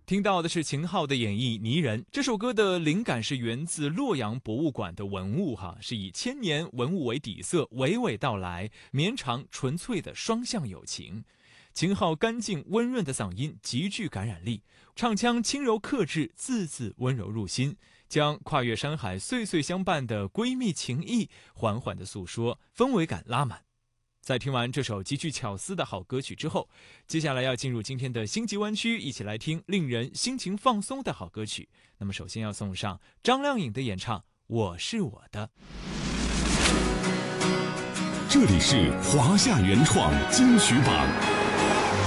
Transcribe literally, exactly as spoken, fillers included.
听到的是秦昊的演绎《泥人》。这首歌的灵感是源自洛阳博物馆的文物哈，是以千年文物为底色，娓娓道来，绵长纯粹的双向友情。秦昊干净温润的嗓音极具感染力，唱腔轻柔克制，字字温柔入心，将跨越山海岁岁相伴的闺蜜情谊缓缓地诉说，氛围感拉满。在听完这首极具巧思的好歌曲之后，接下来要进入今天的星级湾区，一起来听令人心情放松的好歌曲。那么首先要送上张靓颖的演唱《我是我的》。 这里是华夏原创金曲榜。